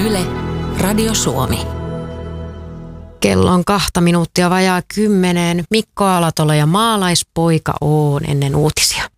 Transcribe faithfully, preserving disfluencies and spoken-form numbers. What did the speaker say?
Yle, Radio Suomi. Kello on kahta minuuttia vajaa kymmeneen. Mikko Alatola ja maalaispoika Oon ennen uutisia.